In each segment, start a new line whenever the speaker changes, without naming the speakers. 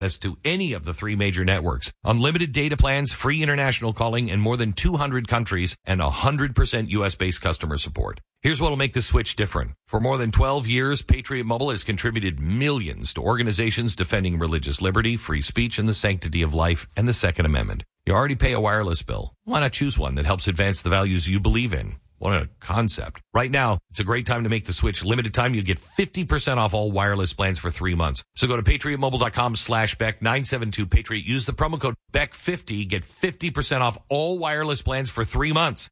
As to any of the three major networks. Unlimited data plans, free international calling in more than 200 countries, and 100% U.S.-based customer support. Here's what will make the switch different. For more than 12 years, Patriot Mobile has contributed millions to organizations defending religious liberty, free speech, and the sanctity of life, and the Second Amendment. You already pay a wireless bill. Why not choose one that helps advance the values you believe in? What a concept. Right now, it's a great time to make the switch. Limited time, you get 50% off all wireless plans for 3 months. So go to patriotmobile.com/Beck972Patriot. Use the promo code BECK50. Get 50% off all wireless plans for 3 months.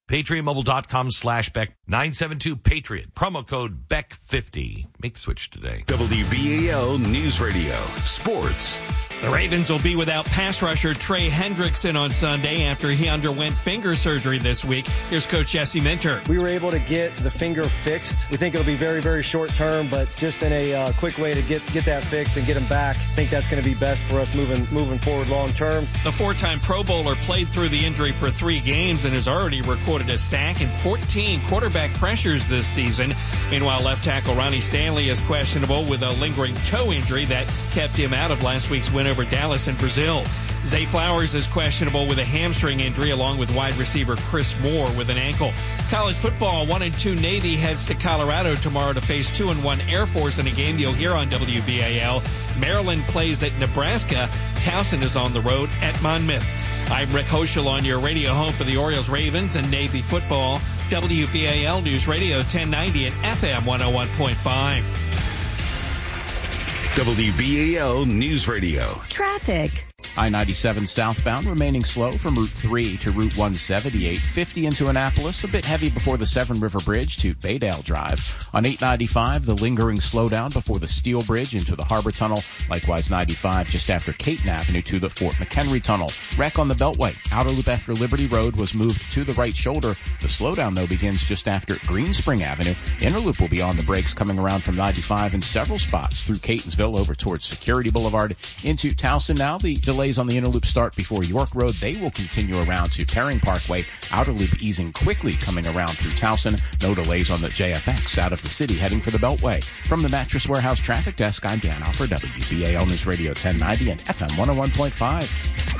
patriotmobile.com/Beck972Patriot. Promo code BECK50. Make the switch today.
WBAL News Radio. Sports.
The Ravens will be without pass rusher Trey Hendrickson on Sunday after he underwent finger surgery this week. Here's Coach Jesse Minter.
We were able to get the finger fixed. We think it'll be very, very short term, but just in a quick way to get that fixed and get him back. I think that's going to be best for us moving forward long term.
The four-time Pro Bowler played through the injury for 3 games and has already recorded a sack and 14 quarterback pressures this season. Meanwhile, left tackle Ronnie Stanley is questionable with a lingering toe injury that kept him out of last week's win over Dallas in Brazil. Zay Flowers is questionable with a hamstring injury, along with wide receiver Chris Moore with an ankle. College football, 1-2 Navy heads to Colorado tomorrow to face 2-1 Air Force in a game you'll hear on WBAL. Maryland plays at Nebraska. Towson is on the road at Monmouth. I'm Rick Hoschel on your radio home for the Orioles, Ravens, and Navy football. WBAL News Radio 1090 and FM 101.5.
WBAL News Radio.
Traffic.
I-97 southbound remaining slow from Route 3 to Route 178. 50 into Annapolis, a bit heavy before the Severn River Bridge to Baydale Drive. On 895, the lingering slowdown before the Steel Bridge into the Harbor Tunnel. Likewise, 95 just after Caton Avenue to the Fort McHenry Tunnel. Wreck on the Beltway. Outer loop after Liberty Road was moved to the right shoulder. The slowdown, though, begins just after Green Spring Avenue. Inner loop will be on the brakes coming around from 95 in several spots through Catonsville over towards Security Boulevard into Towson. Now the delays on the inner loop start before York Road. They will continue around to Perring Parkway. Outer loop easing quickly coming around through Towson. No delays on the JFX out of the city heading for the Beltway. From the Mattress Warehouse Traffic Desk, I'm Dan Offer, WBAL News Radio 1090 and FM 101.5.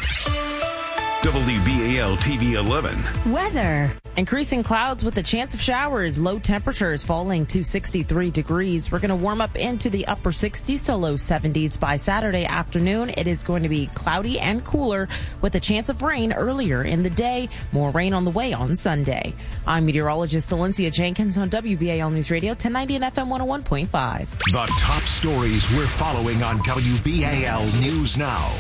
WBAL TV 11.
Weather. Increasing clouds with a chance of showers. Low temperatures falling to 63 degrees. We're going to warm up into the upper 60s to low 70s by Saturday afternoon. It is going to be cloudy and cooler with a chance of rain earlier in the day. More rain on the way on Sunday. I'm meteorologist Valencia Jenkins on WBAL News Radio 1090 and FM 101.5.
The top stories we're following on WBAL News Now.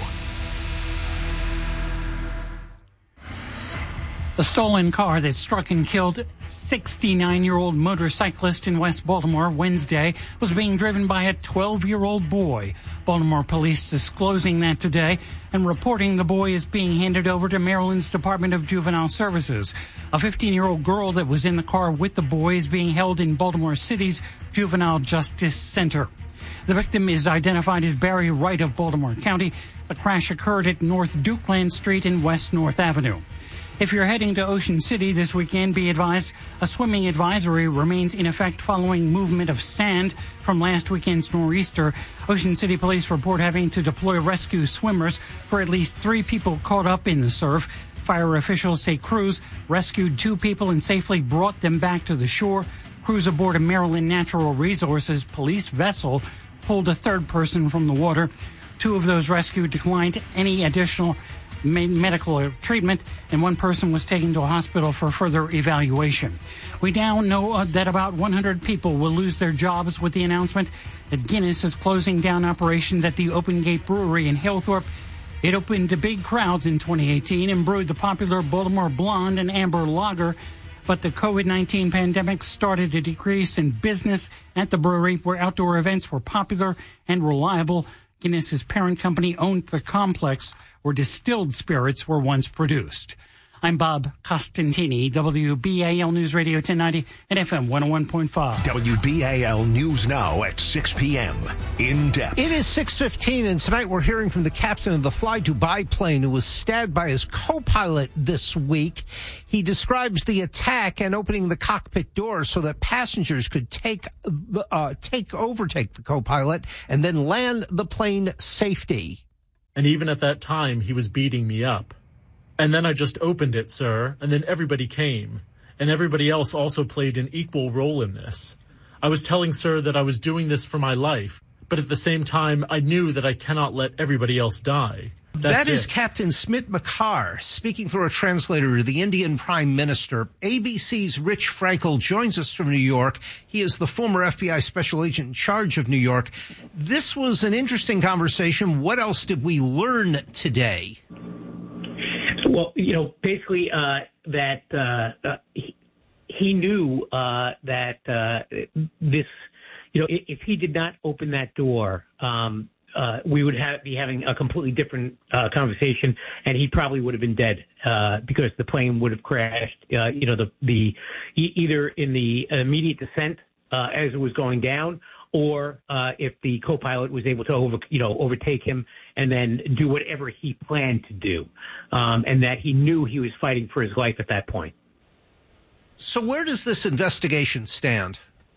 A stolen car that struck and killed 69-year-old motorcyclist in West Baltimore Wednesday was being driven by a 12-year-old boy. Baltimore police disclosing that today and reporting the boy is being handed over to Maryland's Department of Juvenile Services. A 15-year-old girl that was in the car with the boy is being held in Baltimore City's Juvenile Justice Center. The victim is identified as Barry Wright of Baltimore County. The crash occurred at North Dukeland Street and West North Avenue. If you're heading to Ocean City this weekend, be advised a swimming advisory remains in effect following movement of sand from last weekend's nor'easter. Ocean City police report having to deploy rescue swimmers for at least 3 people caught up in the surf. Fire officials say crews rescued 2 people and safely brought them back to the shore. Crews aboard a Maryland Natural Resources police vessel pulled a 3rd person from the water. 2 of those rescued declined any additional medical treatment, and 1 person was taken to a hospital for further evaluation. We now know that about 100 people will lose their jobs with the announcement that Guinness is closing down operations at the Open Gate Brewery in Hillthorpe. It opened to big crowds in 2018 and brewed the popular Baltimore Blonde and Amber Lager, but the COVID-19 pandemic started a decrease in business at the brewery where outdoor events were popular and reliable. Guinness's parent company owned the complex where distilled spirits were once produced. I'm Bob Costantini, WBAL News Radio 1090 and FM 101.5.
WBAL News Now at 6 p.m. In depth.
It is 6:15, and tonight we're hearing from the captain of the Fly Dubai plane who was stabbed by his co-pilot this week. He describes the attack and opening the cockpit door so that passengers could overtake the co-pilot and then land the plane safety.
And even at that time, he was beating me up. And then I just opened it, sir, and then everybody came. And everybody else also played an equal role in this. I was telling sir that I was doing this for my life, but at the same time, I knew that I cannot let everybody else die.
That is Captain Smit Makar speaking through a translator to the Indian Prime Minister. ABC's Rich Frankel joins us from New York. He is the former FBI special agent in charge of New York. This was an interesting conversation. What else did we learn today?
Well, basically that he knew that this, if he did not open that door, we would be having a completely different conversation, and he probably would have been dead because the plane would have crashed. Either in the immediate descent as it was going down, or if the co-pilot was able to overtake him and then do whatever he planned to do, and that he knew he was fighting for his life at that point.
So where does this investigation stand?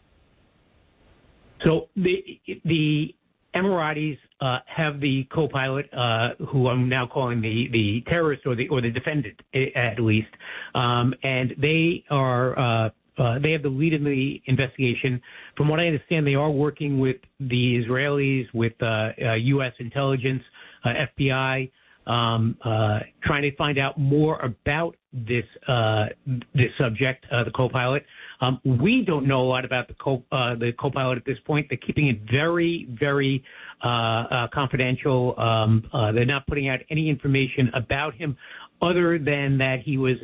So
the Emiratis have the co-pilot, who I'm now calling the terrorist or the defendant at least, and they are they have the lead in the investigation. From what I understand, they are working with the Israelis, with U.S. intelligence, FBI, trying to find out more about this subject, the co-pilot. We don't know a lot about the co-pilot at this point. They're keeping it very, very confidential. They're not putting out any information about him other than that he was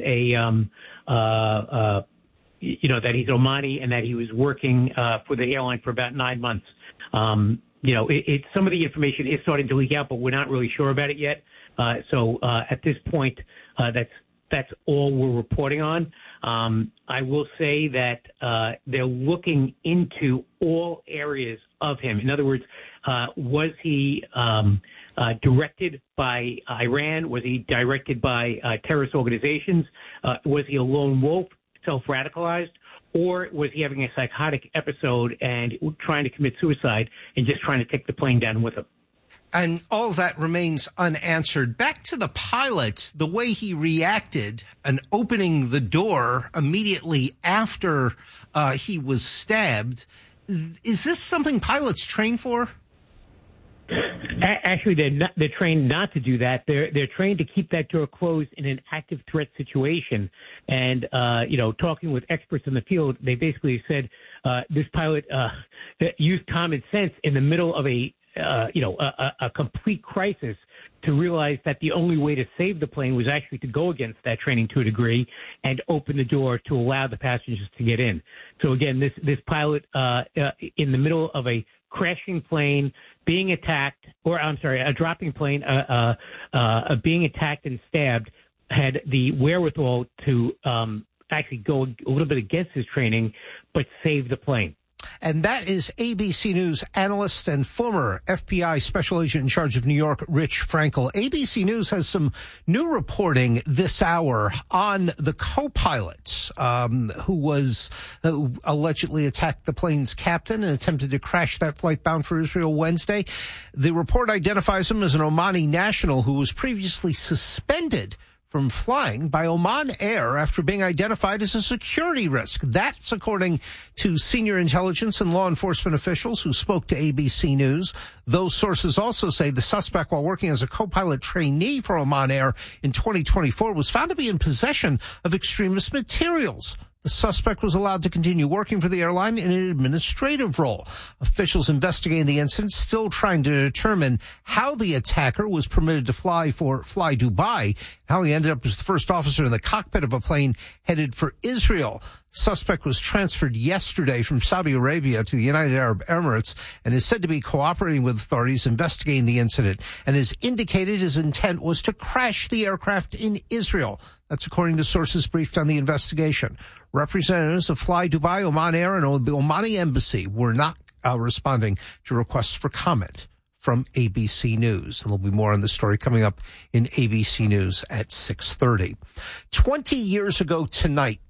that he's Omani and that he was working for the airline for about 9 months. Some of the information is starting to leak out, but we're not really sure about it yet. So at this point, that's all we're reporting on. I will say that they're looking into all areas of him. In other words, was he directed by Iran? Was he directed by terrorist organizations? Was he a lone wolf, self-radicalized? Or was he having a psychotic episode and trying to commit suicide and just trying to take the plane down with him?
And all that remains unanswered. Back to the pilot, the way he reacted and opening the door immediately after he was stabbed. Is this something pilots train for?
Actually, they're trained not to do that. They're trained to keep that door closed in an active threat situation. And, talking with experts in the field, they basically said this pilot used common sense in the middle of a complete crisis to realize that the only way to save the plane was actually to go against that training to a degree and open the door to allow the passengers to get in. So again, this pilot in the middle of a crashing plane, being attacked, a dropping plane, being attacked and stabbed, had the wherewithal to actually go a little bit against his training, but save the plane.
And that is ABC News analyst and former FBI special agent in charge of New York, Rich Frankel. ABC News has some new reporting this hour on the co-pilot who allegedly attacked the plane's captain and attempted to crash that flight bound for Israel Wednesday. The report identifies him as an Omani national who was previously suspended from flying by Oman Air after being identified as a security risk. That's according to senior intelligence and law enforcement officials who spoke to ABC News. Those sources also say the suspect, while working as a co-pilot trainee for Oman Air in 2024, was found to be in possession of extremist materials. The suspect was allowed to continue working for the airline in an administrative role. Officials investigating the incident still trying to determine how the attacker was permitted to fly for Fly Dubai, how he ended up as the first officer in the cockpit of a plane headed for Israel. Suspect was transferred yesterday from Saudi Arabia to the United Arab Emirates and is said to be cooperating with authorities investigating the incident, and has indicated his intent was to crash the aircraft in Israel. That's according to sources briefed on the investigation. Representatives of Fly Dubai, Oman Air, and the Omani Embassy were not responding to requests for comment from ABC News. And there'll be more on the story coming up in ABC News at 6:30. 20 years ago tonight,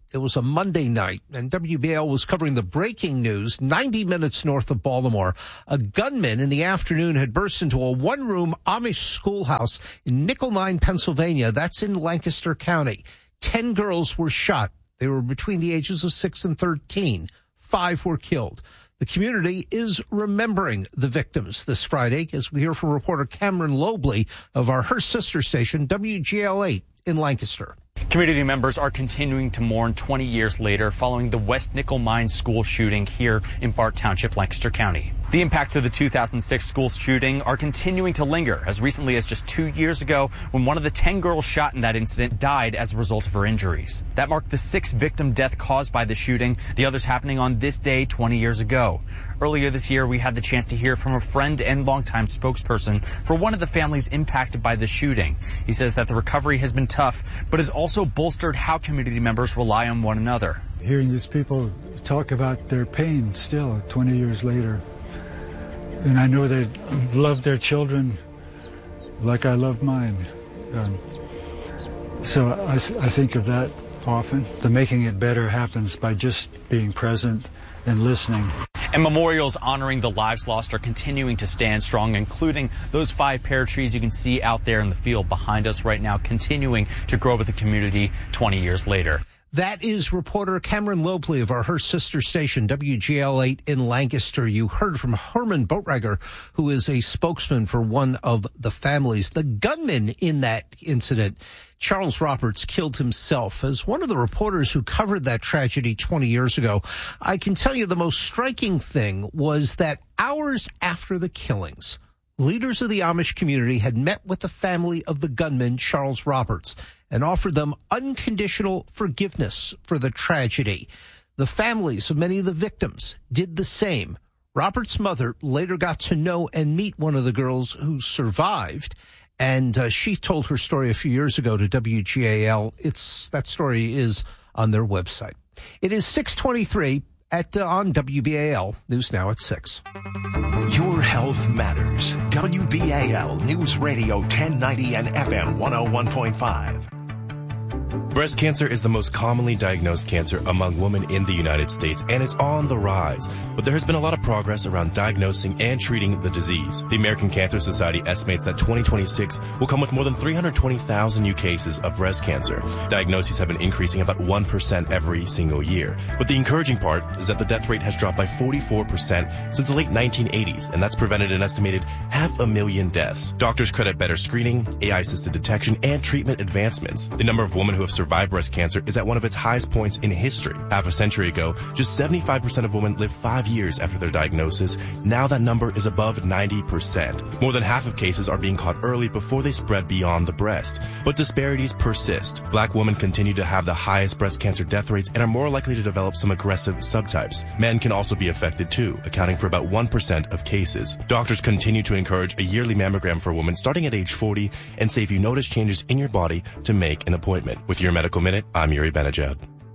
It was a Monday night, and WBAL was covering the breaking news 90 minutes north of Baltimore. A gunman in the afternoon had burst into a one-room Amish schoolhouse in Nickel Mine, Pennsylvania. That's in Lancaster County. 10 girls were shot. They were between the ages of 6 and 13. 5 were killed. The community is remembering the victims this Friday, as we hear from reporter Cameron Lobley of our Hearst sister station, WGL8 in Lancaster.
Community members are continuing to mourn 20 years later following the West Nickel Mine school shooting here in Bart Township, Lancaster County. The impacts of the 2006 school shooting are continuing to linger as recently as just 2 years ago when one of the 10 girls shot in that incident died as a result of her injuries. That marked the 6th victim death caused by the shooting, the others happening on this day 20 years ago. Earlier this year, we had the chance to hear from a friend and longtime spokesperson for one of the families impacted by the shooting. He says that the recovery has been tough, but has also bolstered how community members rely on one another.
Hearing these people talk about their pain still 20 years later, and I know they love their children like I love mine. So I think of that often. The making it better happens by just being present and listening.
And memorials honoring the lives lost are continuing to stand strong, including those 5 pear trees you can see out there in the field behind us right now, continuing to grow with the community 20 years later.
That is reporter Cameron Lobley of our Hearst sister station, WGL8 in Lancaster. You heard from Herman Boatregger, who is a spokesman for one of the families. The gunman in that incident, Charles Roberts, killed himself. As one of the reporters who covered that tragedy 20 years ago, I can tell you the most striking thing was that hours after the killings, leaders of the Amish community had met with the family of the gunman, Charles Roberts, and offered them unconditional forgiveness for the tragedy. The families of many of the victims did the same. Robert's mother later got to know and meet one of the girls who survived, and she told her story a few years ago to WGAL. That story is on their website. It is 6:23 on WBAL. News now at 6.
Your health matters. WBAL News Radio 1090 and FM 101.5.
Breast cancer is the most commonly diagnosed cancer among women in the United States, and it's on the rise. But there has been a lot of progress around diagnosing and treating the disease. The American Cancer Society estimates that 2026 will come with more than 320,000 new cases of breast cancer. Diagnoses have been increasing about 1% every single year. But the encouraging part is that the death rate has dropped by 44% since the late 1980s, and that's prevented an estimated 500,000 deaths. Doctors credit better screening, AI-assisted detection, and treatment advancements. The number of women who have survived breast cancer is at one of its highest points in history. Half a century ago, just 75% of women lived 5 years after their diagnosis. Now that number is above 90%. More than half of cases are being caught early before they spread beyond the breast. But disparities persist. Black women continue to have the highest breast cancer death rates and are more likely to develop some aggressive subtypes. Men can also be affected too, accounting for about 1% of cases. Doctors continue to encourage a yearly mammogram for women starting at age 40 and say if you notice changes in your body to make an appointment. With your Medical Minute, I'm Yuri Benajad.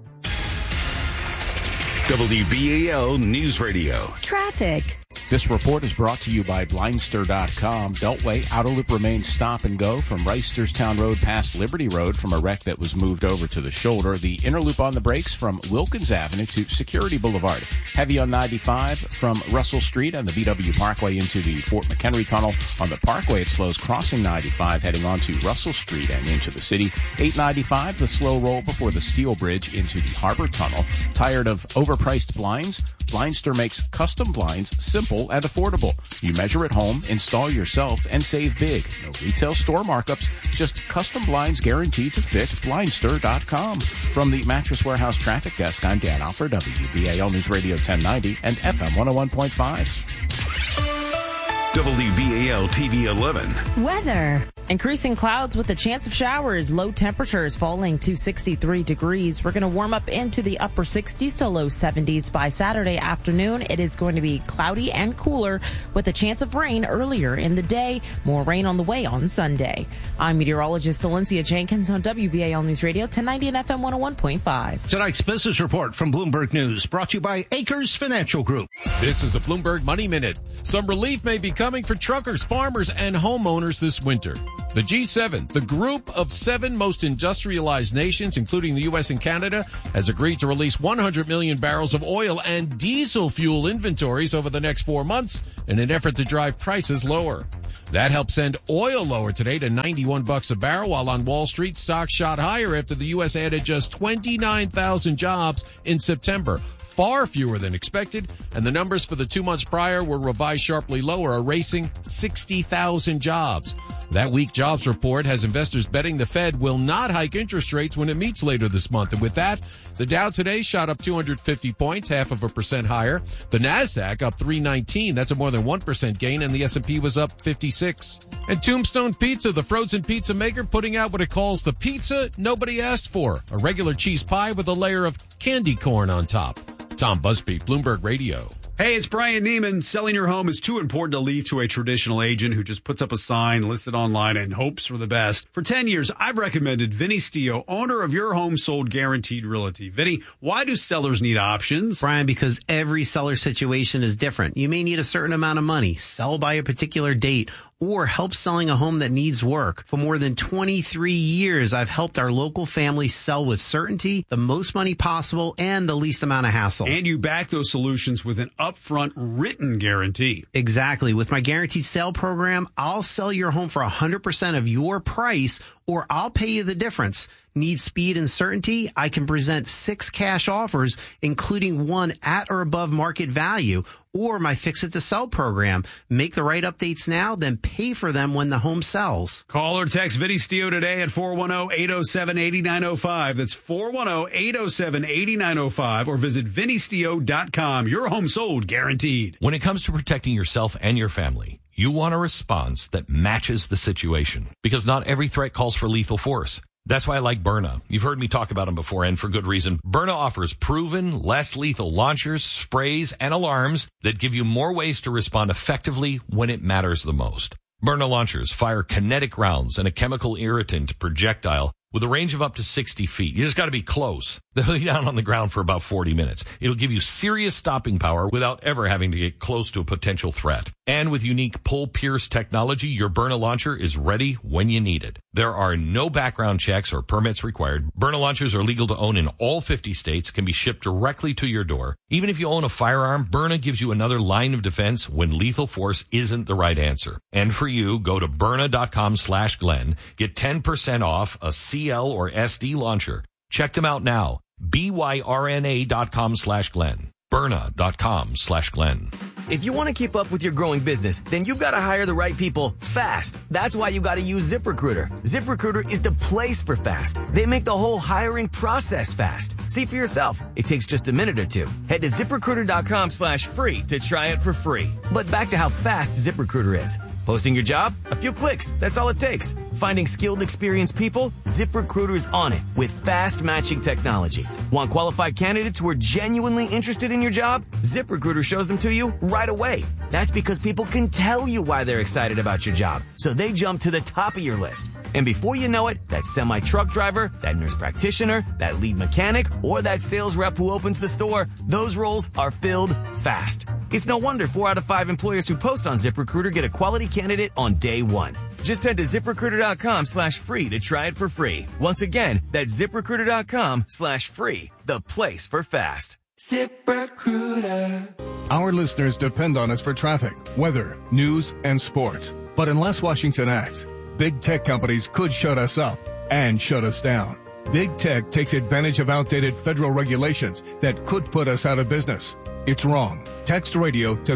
WBAL News Radio.
Traffic.
This report is brought to you by Blindster.com. Beltway Outer Loop remains stop and go from Reisterstown Road past Liberty Road from a wreck that was moved over to the shoulder. The inner loop on the brakes from Wilkins Avenue to Security Boulevard. Heavy on 95 from Russell Street and the VW Parkway into the Fort McHenry Tunnel. On the Parkway, it slows crossing 95 heading onto Russell Street and into the city. 895, the slow roll before the Steel Bridge into the Harbor Tunnel. Tired of overpriced blinds? Blindster makes custom blinds simple and affordable. You measure at home, install yourself, and save big. No retail store markups, just custom blinds guaranteed to fit. Blindster.com. From the Mattress Warehouse Traffic Desk, I'm Dan Alford, WBAL News Radio 1090 and FM 101.5.
WBAL TV 11.
Weather.
Increasing clouds with a chance of showers. Low temperatures falling to 63 degrees. We're going to warm up into the upper 60s to low 70s by Saturday afternoon. It is going to be cloudy and cooler with a chance of rain earlier in the day. More rain on the way on Sunday. I'm meteorologist Valencia Jenkins on WBAL News Radio 1090 and FM 101.5.
Tonight's business report from Bloomberg News brought to you by Acres Financial Group.
This is the Bloomberg Money Minute. Some relief may be coming for truckers, farmers, and homeowners this winter.
The G7, the group of 7 most industrialized nations, including the U.S. and Canada, has agreed to release 100 million barrels of oil and diesel fuel inventories over the next 4 months in an effort to drive prices lower. That helped send oil lower today to $91 a barrel, while on Wall Street, stocks shot higher after the U.S. added just 29,000 jobs in September. Far fewer than expected, and the numbers for the 2 months prior were revised sharply lower, erasing 60,000 jobs. That weak jobs report has investors betting the Fed will not hike interest rates when it meets later this month. And with that, the Dow today shot up 250 points, 0.5% higher. The Nasdaq up 319. That's a more than 1% gain, and the S&P was up 56. And Tombstone Pizza, the frozen pizza maker, putting out what it calls the pizza nobody asked for, a regular cheese pie with a layer of candy corn on top. Tom Busby, Bloomberg Radio.
Hey, it's Brian Neiman. Selling your home is too important to leave to a traditional agent who just puts up a sign, lists it online, and hopes for the best. For 10 years, I've recommended Vinny Stio, owner of Your Home Sold Guaranteed Realty. Vinny, why do sellers need options?
Brian, because every seller situation is different. You may need a certain amount of money, sell by a particular date, or help selling a home that needs work. For more than 23 years, I've helped our local families sell with certainty, the most money possible, and the least amount of hassle.
And you back those solutions with an upfront written guarantee.
Exactly. With my guaranteed sale program, I'll sell your home for 100% of your price, or I'll pay you the difference. Need speed and certainty? I can present 6 cash offers, including 1 at or above market value, or my Fix It to Sell program. Make the right updates now, then pay for them when the home sells.
Call or text Vinny Stio today at 410-807-8905. That's 410-807-8905, or visit vinnystio.com. Your home sold guaranteed.
When it comes to protecting yourself and your family, you want a response that matches the situation, because not every threat calls for lethal force. That's why I like Byrna. You've heard me talk about them before, and for good reason. Byrna offers proven, less lethal launchers, sprays, and alarms that give you more ways to respond effectively when it matters the most. Byrna launchers fire kinetic rounds and a chemical irritant projectile with a range of up to 60 feet. You just got to be close. They'll lay down on the ground for about 40 minutes. It'll give you serious stopping power without ever having to get close to a potential threat. And with unique pull-pierce technology, your Byrna launcher is ready when you need it. There are no background checks or permits required. Byrna launchers are legal to own in all 50 states, can be shipped directly to your door. Even if you own a firearm, Byrna gives you another line of defense when lethal force isn't the right answer. And for you, go to Byrna.com/Glenn. Get 10% off a CL or SD launcher. Check them out now. BYRNA.com/Glenn. Byrna.com/Glenn.
If you want to keep up with your growing business, then you've got to hire the right people fast. That's why you got to use ZipRecruiter. ZipRecruiter is the place for fast. They make the whole hiring process fast. See for yourself. It takes just a minute or two. Head to ZipRecruiter.com/free to try it for free. But back to how fast ZipRecruiter is. Posting your job? A few clicks. That's all it takes. Finding skilled, experienced people? ZipRecruiter's on it with fast matching technology. Want qualified candidates who are genuinely interested in your job? ZipRecruiter shows them to you right away. That's because people can tell you why they're excited about your job, so they jump to the top of your list. And before you know it, that semi-truck driver, that nurse practitioner, that lead mechanic, or that sales rep who opens the store, those roles are filled fast. It's no wonder 4 out of 5 employers who post on ZipRecruiter get a quality candidate on day one. Just head to ZipRecruiter.com/free to try it for free. Once again, that's ZipRecruiter.com/free, the place for fast. ZipRecruiter.
Our listeners depend on us for traffic, weather, news, and sports. But unless Washington acts, big tech companies could shut us up and shut us down. Big tech takes advantage of outdated federal regulations that could put us out of business. It's wrong. Text radio to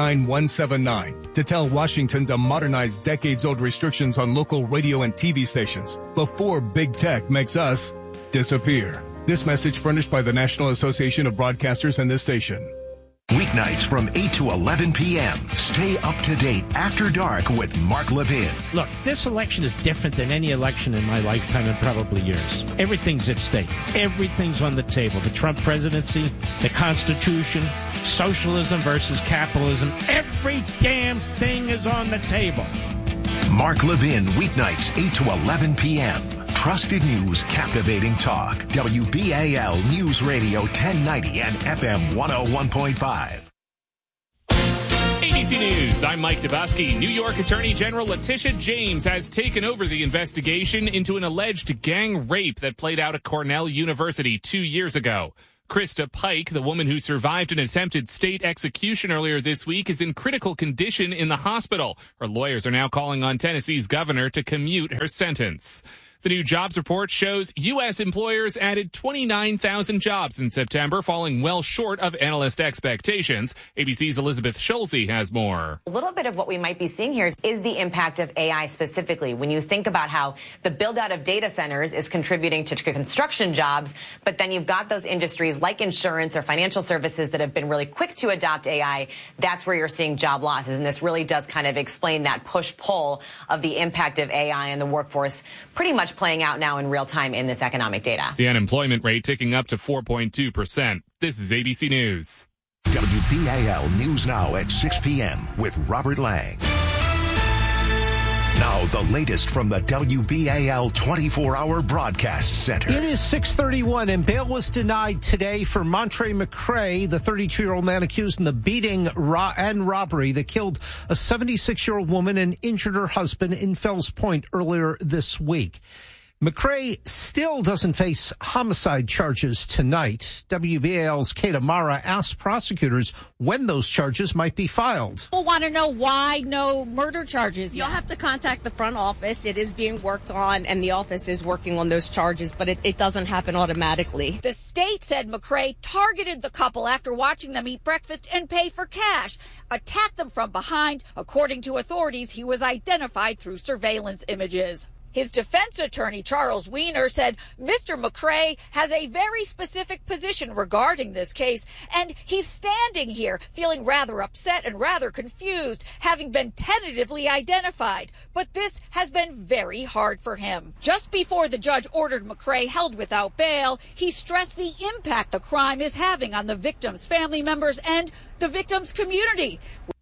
39179 to tell Washington to modernize decades-old restrictions on local radio and TV stations before big tech makes us disappear. This message furnished by the National Association of Broadcasters and this station.
Weeknights from 8 to 11 p.m. Stay up to date after dark with Mark Levin.
Look, this election is different than any election in my lifetime in probably years. Everything's at stake. Everything's on the table. The Trump presidency, the Constitution, socialism versus capitalism. Every damn thing is on the table.
Mark Levin, weeknights 8 to 11 p.m. Trusted news, captivating talk. WBAL News Radio 1090 and FM 101.5.
ABC News, I'm Mike Dubosky. New York Attorney General Letitia James has taken over the investigation into an alleged gang rape that played out at Cornell University 2 years ago. Krista Pike, the woman who survived an attempted state execution earlier this week, is in critical condition in the hospital. Her lawyers are now calling on Tennessee's governor to commute her sentence. The new jobs report shows U.S. employers added 29,000 jobs in September, falling well short of analyst expectations. ABC's Elizabeth Schulze has more.
A little bit of what we might be seeing here is the impact of AI specifically. When you think about how the build out of data centers is contributing to construction jobs, but then you've got those industries like insurance or financial services that have been really quick to adopt AI. That's where you're seeing job losses. And this really does kind of explain that push-pull of the impact of AI in the workforce pretty much playing out now in real time in this economic data.
The unemployment rate ticking up to 4.2%. This is ABC News.
WBAL News Now at 6 p.m. with Robert Lang. Now, the latest from the WBAL 24-hour broadcast center.
It is 6:31, and bail was denied today for Montre McCray, the 32-year-old man accused in the beating and robbery that killed a 76-year-old woman and injured her husband in Fells Point earlier this week. McCray still doesn't face homicide charges tonight. WBAL's Kate Amara asked prosecutors when those charges might be filed.
People want to know why no murder charges. You'll have to contact the front office. It is being worked on, and the office is working on those charges, but it doesn't happen automatically.
The state said McCray targeted the couple after watching them eat breakfast and pay for cash, attacked them from behind. According to authorities, he was identified through surveillance images. His defense attorney, Charles Wiener, said Mr. McCray has a very specific position regarding this case, and he's standing here feeling rather upset and rather confused, having been tentatively identified. But this has been very hard for him. Just before the judge ordered McCray held without bail, he stressed the impact the crime is having on the victim's family members and the victim's community.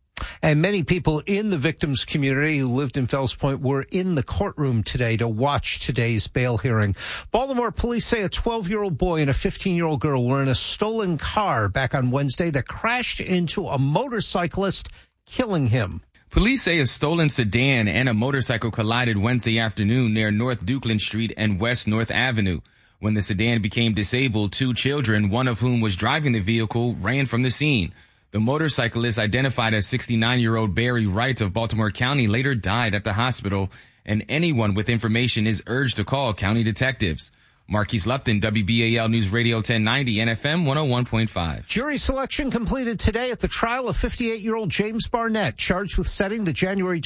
And many people in the victims' community who lived in Fells Point were in the courtroom today to watch today's bail hearing. Baltimore police say a 12-year-old boy and a 15-year-old girl were in a stolen car back on Wednesday that crashed into a motorcyclist, killing him.
Police say a stolen sedan and a motorcycle collided Wednesday afternoon near North Dukeland Street and West North Avenue. When the sedan became disabled, two children, one of whom was driving the vehicle, ran from the scene. The motorcyclist, identified as 69-year-old Barry Wright of Baltimore County, later died at the hospital, and anyone with information is urged to call county detectives. Marquise Lupton, WBAL News Radio 1090 and FM 101.5.
Jury selection completed today at the trial of 58-year-old James Barnett, charged with setting the January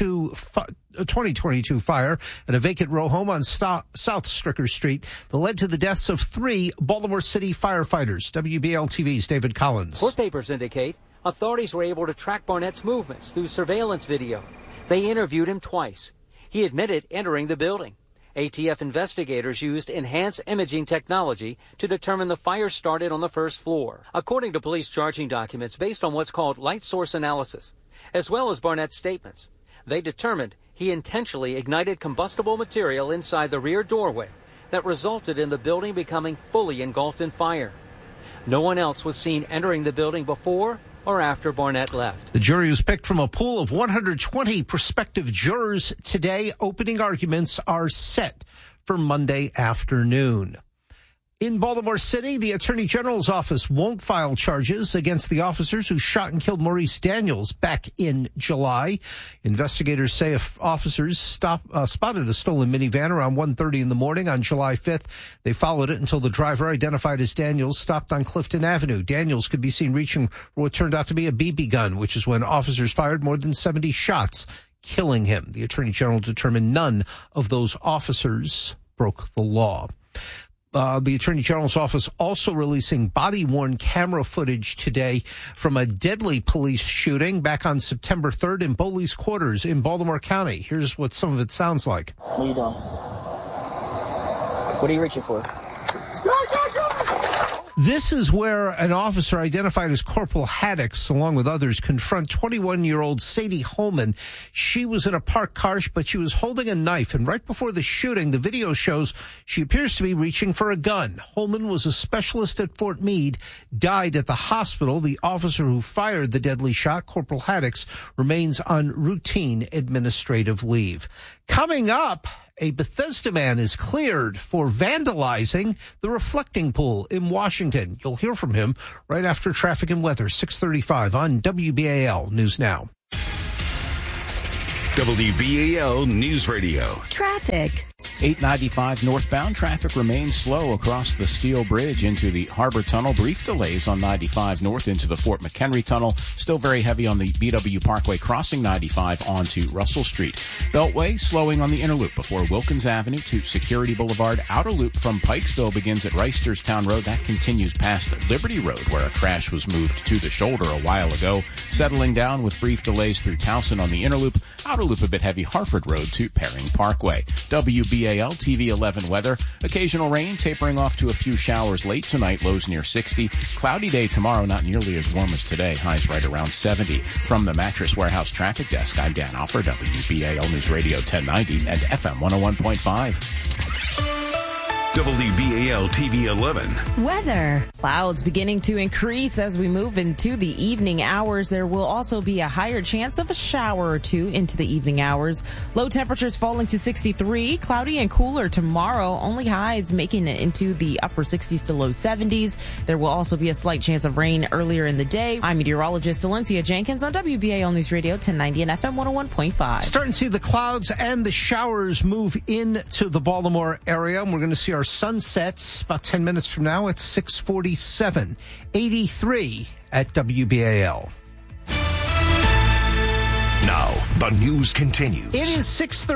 2022 fire at a vacant row home on South Stricker Street that led to the deaths of 3 Baltimore City firefighters. WBAL TV's David Collins.
Court papers indicate authorities were able to track Barnett's movements through surveillance video. They interviewed him twice. He admitted entering the building. ATF investigators used enhanced imaging technology to determine the fire started on the first floor. According to police charging documents based on what's called light source analysis, as well as Barnett's statements, they determined he intentionally ignited combustible material inside the rear doorway that resulted in the building becoming fully engulfed in fire. No one else was seen entering the building before or after Barnett left.
The jury was picked from a pool of 120 prospective jurors today. Opening arguments are set for Monday afternoon. In Baltimore City, the Attorney General's office won't file charges against the officers who shot and killed Maurice Daniels back in July. Investigators say if officers spotted a stolen minivan around 1:30 in the morning on July 5th, they followed it until the driver, identified as Daniels, stopped on Clifton Avenue. Daniels could be seen reaching for what turned out to be a BB gun, which is when officers fired more than 70 shots, killing him. The Attorney General determined none of those officers broke the law. The Attorney General's office also releasing body-worn camera footage today from a deadly police shooting back on September 3rd in Bowley's Quarters in Baltimore County. Here's what some of it sounds like.
What are you doing? What are you reaching for?
This is where an officer identified as Corporal Haddix, along with others, confront 21-year-old Sadie Holman. She was in a parked car, but she was holding a knife. And right before the shooting, the video shows she appears to be reaching for a gun. Holman was a specialist at Fort Meade, died at the hospital. The officer who fired the deadly shot, Corporal Haddix, remains on routine administrative leave. Coming up, a Bethesda man is cleared for vandalizing the reflecting pool in Washington. You'll hear from him right after traffic and weather, 6:35 on WBAL News Now.
WBAL News Radio.
Traffic.
895 northbound traffic remains slow across the Steel Bridge into the Harbor Tunnel. Brief delays on 95 north into the Fort McHenry Tunnel. Still very heavy on the BW Parkway crossing 95 onto Russell Street. Beltway slowing on the inner loop before Wilkins Avenue to Security Boulevard. Outer loop from Pikesville begins at Reisterstown Road. That continues past Liberty Road where a crash was moved to the shoulder a while ago. Settling down with brief delays through Towson on the inner loop. Outer loop a bit heavy Harford Road to Perring Parkway. WBAL TV 11 weather. Occasional rain tapering off to a few showers late tonight. Lows near 60. Cloudy day tomorrow, not nearly as warm as today. Highs right around 70. From the Mattress Warehouse Traffic Desk, I'm Dan Offer, WBAL News Radio 1090 and FM 101.5.
WBAL TV 11.
Weather. Clouds beginning to increase as we move into the evening hours. There will also be a higher chance of a shower or two into the evening hours. Low temperatures falling to 63. Cloudy and cooler tomorrow. Only highs making it into the upper 60s to low 70s. There will also be a slight chance of rain earlier in the day. I'm meteorologist Valencia Jenkins on WBAL News Radio 1090 and FM 101.5.
Starting to see the clouds and the showers move into the Baltimore area. And we're going to see our sunsets about 10 minutes from now at 6:47, 83 at WBAL.
Now, the news continues.
It is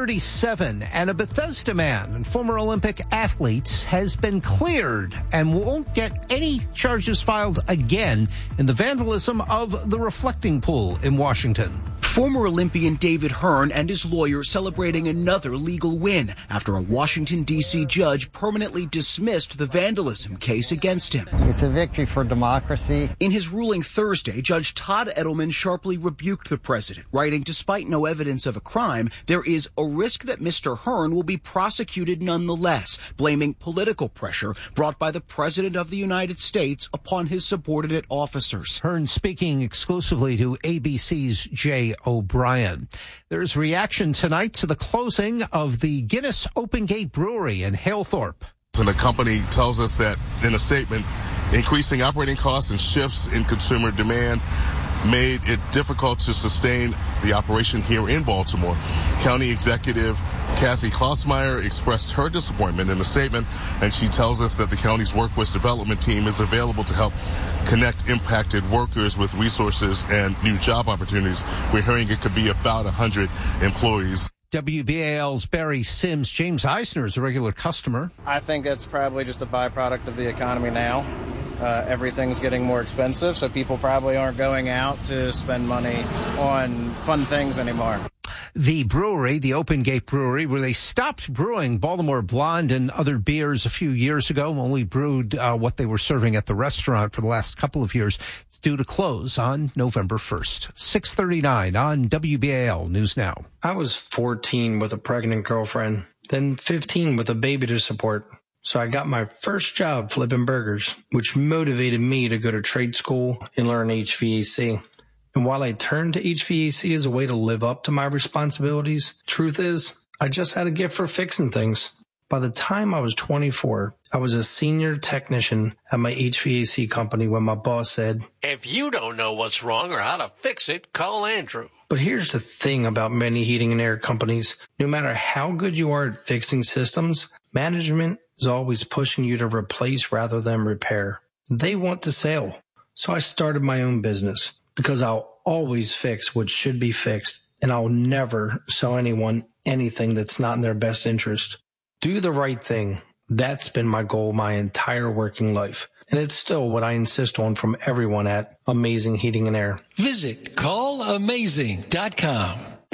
6:37, and a Bethesda man and former Olympic athlete has been cleared and won't get any charges filed again in the vandalism of the reflecting pool in Washington.
Former Olympian David Hearn and his lawyer celebrating another legal win after a Washington, D.C. judge permanently dismissed the vandalism case against him.
It's a victory for democracy.
In his ruling Thursday, Judge Todd Edelman sharply rebuked the president, writing, despite no evidence of a crime, there is a risk that Mr. Hearn will be prosecuted nonetheless, blaming political pressure brought by the President of the United States upon his subordinate officers.
Hearn speaking exclusively to ABC's Jay O'Brien. There's reaction tonight to the closing of the Guinness Open Gate Brewery in Halethorpe.
And the company tells us that in a statement, increasing operating costs and shifts in consumer demand made it difficult to sustain the operation here in Baltimore. County Executive Kathy Klausmeyer expressed her disappointment in a statement, and she tells us that the county's workforce development team is available to help connect impacted workers with resources and new job opportunities. We're hearing it could be about 100 employees.
WBAL's Barry Sims. James Eisner is a regular customer.
I think it's probably just a byproduct of the economy now. Everything's getting more expensive, so people probably aren't going out to spend money on fun things anymore.
The brewery, the Open Gate Brewery, where they stopped brewing Baltimore Blonde and other beers a few years ago, only brewed what they were serving at the restaurant for the last couple of years. It's due to close on November 1st. 6:39 on WBAL News Now.
I was 14 with a pregnant girlfriend, then 15 with a baby to support. So I got my first job flipping burgers, which motivated me to go to trade school and learn HVAC. And while I turned to HVAC as a way to live up to my responsibilities, truth is, I just had a gift for fixing things. By the time I was 24, I was a senior technician at my HVAC company when my boss said,
"If you don't know what's wrong or how to fix it, call Andrew."
But here's the thing about many heating and air companies. No matter how good you are at fixing systems, management is always pushing you to replace rather than repair. They want to sell. So I started my own business because I'll always fix what should be fixed, and I'll never sell anyone anything that's not in their best interest. Do the right thing. That's been my goal my entire working life. And it's still what I insist on from everyone at Amazing Heating and Air.
Visit callamazing.com.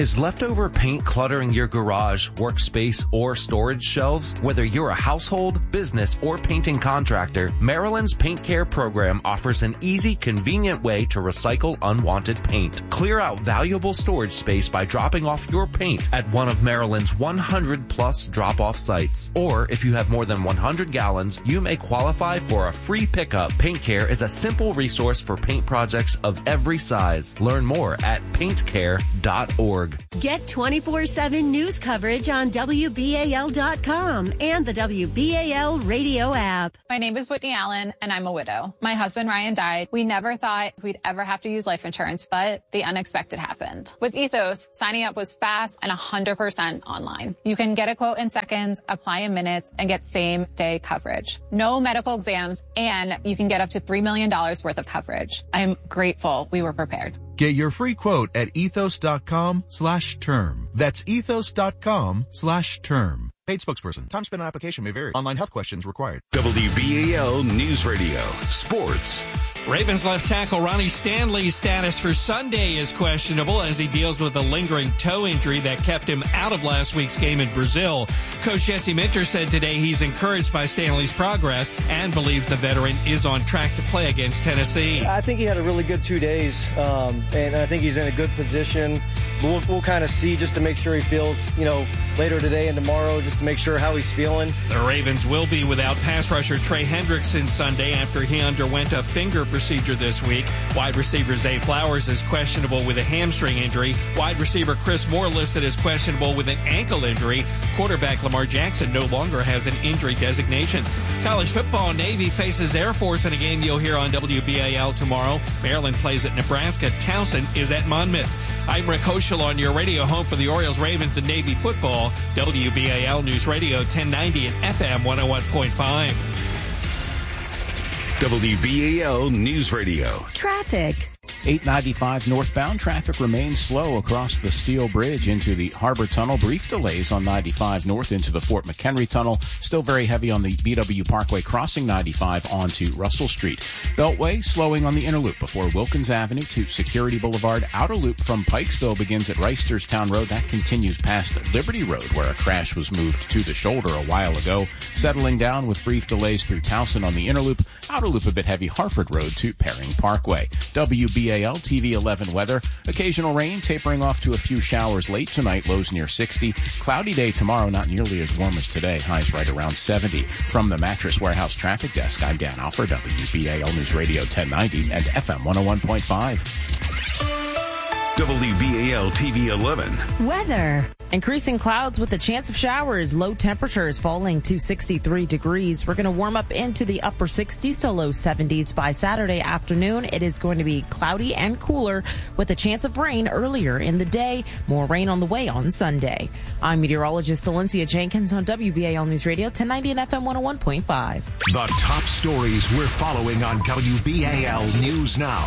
Is leftover paint cluttering your garage, workspace, or storage shelves? Whether you're a household, business, or painting contractor, Maryland's Paint Care program offers an easy, convenient way to recycle unwanted paint. Clear out valuable storage space by dropping off your paint at one of Maryland's 100-plus drop-off sites. Or if you have more than 100 gallons, you may qualify for a free pickup. Paint Care is a simple resource for paint projects of every size. Learn more at paintcare.org.
Get 24/7 news coverage on WBAL.com and the WBAL radio app.
My name is Whitney Allen, and I'm a widow. My husband, Ryan, died. We never thought we'd ever have to use life insurance, but the unexpected happened. With Ethos, signing up was fast and 100% online. You can get a quote in seconds, apply in minutes, and get same-day coverage. No medical exams, and you can get up to $3 million worth of coverage. I'm grateful we were prepared.
Get your free quote at ethos.com/term. That's ethos.com/term. Paid spokesperson. Time spent on application may vary. Online health questions required.
WBAL News Radio. Sports.
Ravens left tackle Ronnie Stanley's status for Sunday is questionable as he deals with a lingering toe injury that kept him out of last week's game in Brazil. Coach Jesse Minter said today he's encouraged by Stanley's progress and believes the veteran is on track to play against Tennessee.
I think he had a really good 2 days, and I think he's in a good position. We'll kind of see just to make sure he feels, later today and tomorrow, just to make sure how he's feeling.
The Ravens will be without pass rusher Trey Hendrickson Sunday after he underwent a finger procedure this week. Wide receiver Zay Flowers is questionable with a hamstring injury. Wide receiver Chris Moore listed as questionable with an ankle injury. Quarterback Lamar Jackson no longer has an injury designation. College football, Navy faces Air Force in a game you'll hear on WBAL tomorrow. Maryland plays at Nebraska. Towson is at Monmouth. I'm Rick Hoschel on your radio home for the Orioles, Ravens, and Navy football. WBAL News Radio 1090 and FM 101.5.
WBAL News Radio.
Traffic.
895 northbound traffic remains slow across the Steel Bridge into the Harbor Tunnel. Brief delays on 95 north into the Fort McHenry Tunnel. Still very heavy on the BW Parkway crossing 95 onto Russell Street. Beltway slowing on the inner loop before Wilkins Avenue to Security Boulevard. Outer loop from Pikesville begins at Reisterstown Road. That continues past Liberty Road where a crash was moved to the shoulder a while ago. Settling down with brief delays through Towson on the inner loop. Outer loop a bit heavy Harford Road to Perring Parkway. WBAL TV 11 weather. Occasional rain tapering off to a few showers late tonight. Lows near 60. Cloudy day tomorrow, not nearly as warm as today. Highs right around 70. From the Mattress Warehouse Traffic Desk, I'm Dan Alford, WBAL News Radio 1090 and FM 101.5.
WBAL TV 11.
Weather. Increasing clouds with a chance of showers. Low temperatures falling to 63 degrees. We're going to warm up into the upper 60s to low 70s by Saturday afternoon. It is going to be cloudy and cooler with a chance of rain earlier in the day. More rain on the way on Sunday. I'm meteorologist Valencia Jenkins on WBAL News Radio 1090 and FM 101.5.
The top stories we're following on WBAL News Now.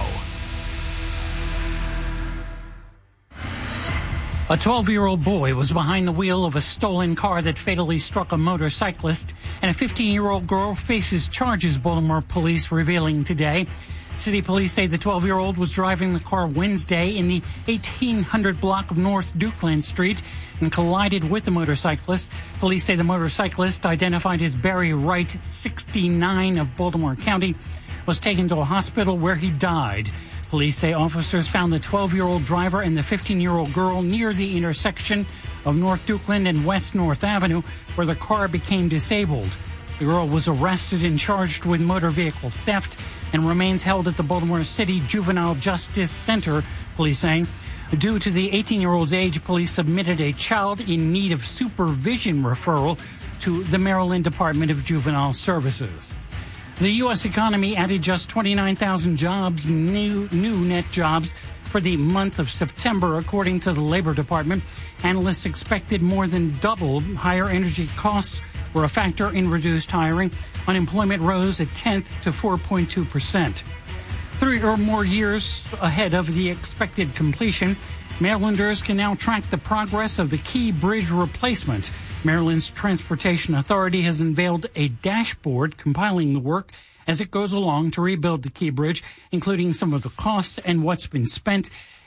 A 12-year-old boy was behind the wheel of a stolen car that fatally struck a motorcyclist, and a 15-year-old girl faces charges, Baltimore police revealing today. City police say the 12-year-old was driving the car Wednesday in the 1800 block of North Dukeland Street and collided with the motorcyclist. Police say the motorcyclist, identified as Barry Wright, 69 of Baltimore County, was taken to a hospital where he died. Police say officers found the 12-year-old driver and the 15-year-old girl near the intersection of North Dukeland and West North Avenue, where the car became disabled. The girl was arrested and charged with motor vehicle theft and remains held at the Baltimore City Juvenile Justice Center, police saying. Due to the 18-year-old's age, police submitted a child in need of supervision referral to the Maryland Department of Juvenile Services. The U.S. economy added just 29,000 jobs, new net jobs, for the month of September, according to the Labor Department. Analysts expected more than double. Higher energy costs were a factor in reduced hiring. Unemployment rose a tenth to 4.2%. 3 or more years ahead of the expected completion, Marylanders can now track the progress of the Key Bridge replacement. Maryland's Transportation Authority has unveiled a dashboard compiling the work as it goes along to rebuild the Key Bridge, including some of the costs and what's been spent.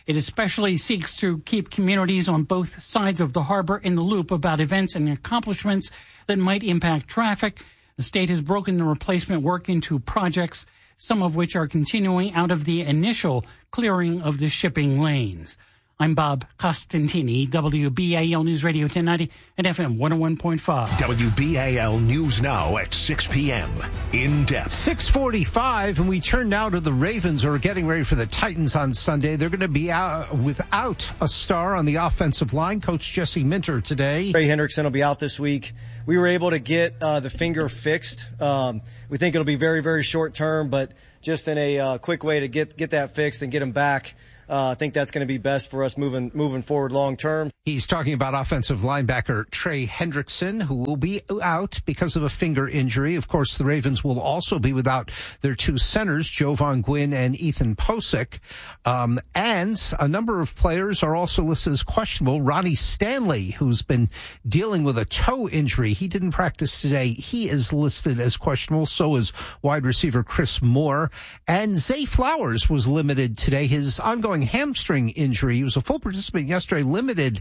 It especially seeks to keep communities on both sides of the harbor in the loop about events and accomplishments that might impact traffic. The state has broken the replacement work into projects, some of which are continuing out of the initial clearing of the shipping lanes. I'm Bob Costantini, WBAL News Radio 1090 and FM 101.5.
WBAL News Now at 6 p.m. In depth.
6:45, and we turn now to the Ravens, who are getting ready for the Titans on Sunday. They're going to be out without a star on the offensive line. Coach Jesse Minter today.
Trey Hendrickson will be out this week. We were able to get the finger fixed. We think it'll be very, very short term, but just in a quick way to get that fixed and get him back. I think that's going to be best for us moving forward long term.
He's talking about offensive linebacker Trey Hendrickson, who will be out because of a finger injury. Of course, the Ravens will also be without their two centers, Jovan Gwynn and Ethan Posick. And a number of players are also listed as questionable. Ronnie Stanley, who's been dealing with a toe injury, he didn't practice today. He is listed as questionable. So is wide receiver Chris Moore. And Zay Flowers was limited today. His ongoing hamstring injury. He was a full participant yesterday, limited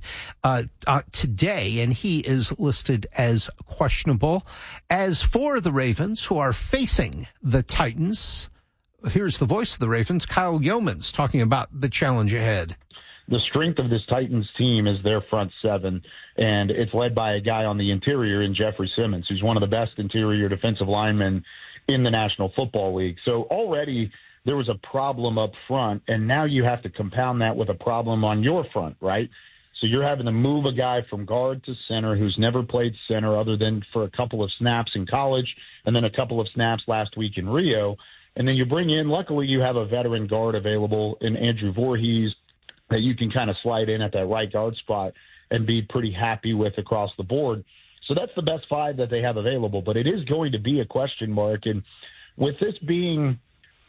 today, and he is listed as questionable. As for the Ravens, who are facing the Titans, here's the voice of the Ravens, Kyle Yeomans, talking about the challenge ahead.
The strength of this Titans team is their front seven, and it's led by a guy on the interior in Jeffrey Simmons, who's one of the best interior defensive linemen in the National Football League. So already there was a problem up front, and now you have to compound that with a problem on your front, right? So you're having to move a guy from guard to center who's never played center other than for a couple of snaps in college and then a couple of snaps last week in Rio. And then you bring in, luckily you have a veteran guard available in Andrew Voorhees that you can kind of slide in at that right guard spot and be pretty happy with across the board. So that's the best five that they have available, but it is going to be a question mark. And with this being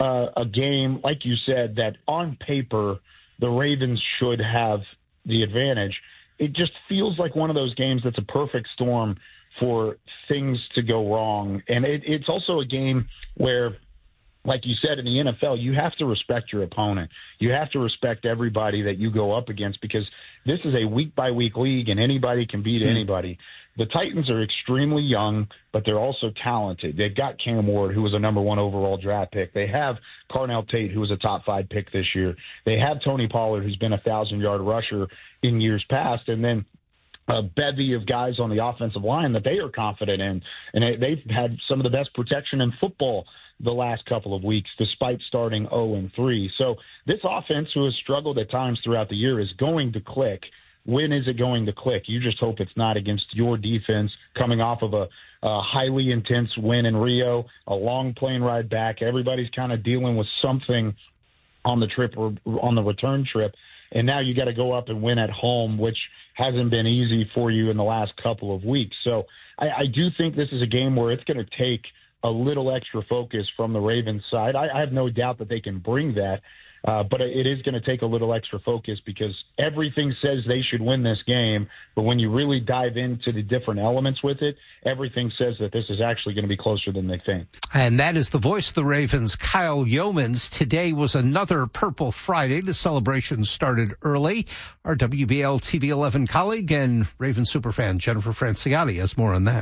a game, like you said, that on paper the Ravens should have the advantage, it just feels like one of those games that's a perfect storm for things to go wrong. And it's also a game where, like you said, in the NFL, you have to respect your opponent. You have to respect everybody that you go up against, because this is a week-by-week league and anybody can beat anybody. The Titans are extremely young, but they're also talented. They've got Cam Ward, who was a number 1 overall draft pick. They have Carnell Tate, who was a top 5 pick this year. They have Tony Pollard, who's been a 1,000-yard rusher in years past. And then a bevy of guys on the offensive line that they are confident in. And they've had some of the best protection in football the last couple of weeks, despite starting 0-3. So this offense, who has struggled at times throughout the year, is going to click. When is it going to click? You just hope it's not against your defense coming off of a highly intense win in Rio, a long plane ride back. Everybody's kind of dealing with something on the trip or on the return trip. And now you got to go up and win at home, which hasn't been easy for you in the last couple of weeks. So I do think this is a game where it's going to take a little extra focus from the Ravens side. I have no doubt that they can bring that. But it is going to take a little extra focus, because everything says they should win this game. But when you really dive into the different elements with it, everything says that this is actually going to be closer than they think.
And that is the voice of the Ravens, Kyle Yeomans. Today was another Purple Friday. The celebration started early. Our WBL TV 11 colleague and Ravens superfan Jennifer Franciotti has more on that.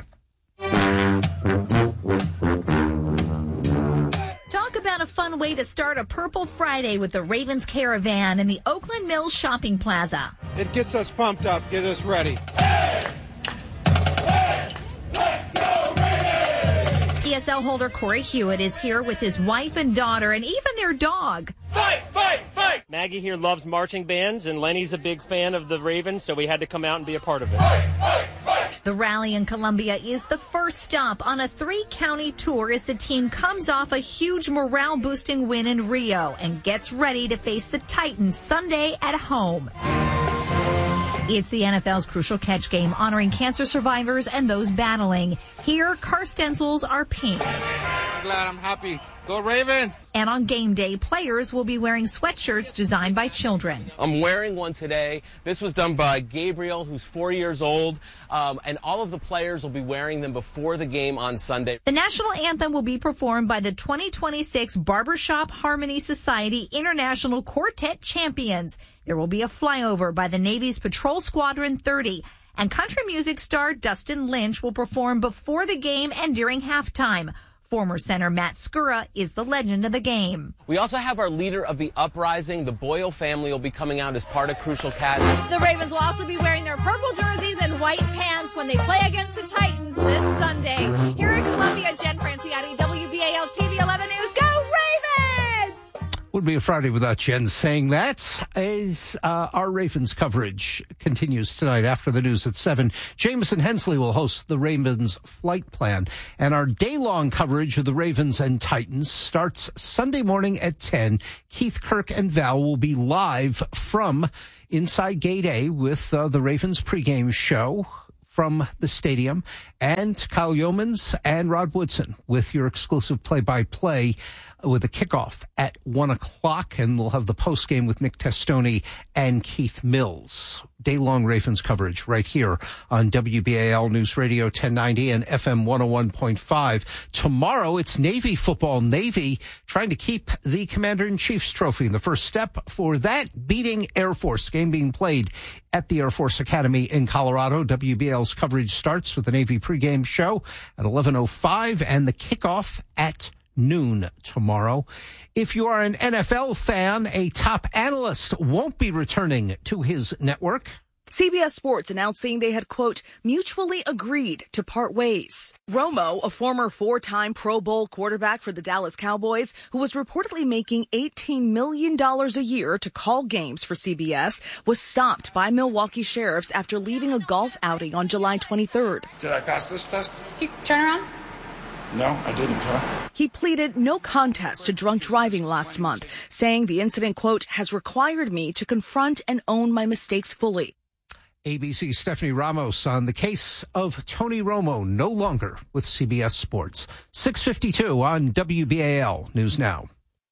Talk about a fun way to start a Purple Friday with the Ravens Caravan in the Oakland Mills Shopping Plaza.
It gets us pumped up, get us ready. Hey! Hey! Let's go Ravens!
PSL holder Corey Hewitt is here with his wife and daughter and even their dog.
Fight, fight, fight!
Maggie here loves marching bands, and Lenny's a big fan of the Ravens, so we had to come out and be a part of it.
Fight, fight, fight!
The rally in Columbia is the first stop on a 3-county tour as the team comes off a huge morale-boosting win in Rio and gets ready to face the Titans Sunday at home. It's the NFL's Crucial Catch game, honoring cancer survivors and those battling. Here, car stencils are pink.
I'm glad, I'm happy Go Ravens!
And on game day, players will be wearing sweatshirts designed by children.
I'm wearing one today. This was done by Gabriel, who's 4 years old, and all of the players will be wearing them before the game on Sunday.
The national anthem will be performed by the 2026 Barbershop Harmony Society International Quartet Champions. There will be a flyover by the Navy's Patrol Squadron 30. And country music star Dustin Lynch will perform before the game and during halftime. Former center Matt Skura is the legend of the game.
We also have our leader of the uprising. The Boyle family will be coming out as part of Crucial Cat.
The Ravens will also be wearing their purple jerseys and white pants when they play against the Titans this Sunday. Here in Columbia, Jen Franciotti, WBAL TV 11 News. Go Ravens!
Would be a Friday without Jen saying that. As our Ravens coverage continues tonight after the news at 7, Jameson Hensley will host the Ravens flight plan. And our day-long coverage of the Ravens and Titans starts Sunday morning at 10. Keith, Kirk, and Val will be live from inside Gate A with the Ravens pregame show from the stadium, and Kyle Yeomans and Rod Woodson with your exclusive play-by-play with a kickoff at 1 o'clock, and we'll have the postgame with Nick Testoni and Keith Mills. Day-long Ravens coverage right here on WBAL News Radio 1090 and FM 101.5. Tomorrow, it's Navy football. Navy trying to keep the Commander-in-Chief's trophy. The first step for that, beating Air Force. Game being played at the Air Force Academy in Colorado. WBAL's coverage starts with the Navy pregame show at 11:05 and the kickoff at noon tomorrow. If you are an NFL fan, a top analyst won't be returning to his network.
CBS Sports announcing they had, quote, mutually agreed to part ways. Romo, a former 4-time Pro Bowl quarterback for the Dallas Cowboys, who was reportedly making $18 million a year to call games for CBS, was stopped by Milwaukee sheriffs after leaving a golf outing on July 23rd.
Did I pass this test?
You turn around.
No, I didn't, huh?
He pleaded no contest to drunk driving last month, saying the incident, quote, has required me to confront and own my mistakes fully.
ABC's Stephanie Ramos on the case of Tony Romo, no longer with CBS Sports. 6:52 on WBAL News Now.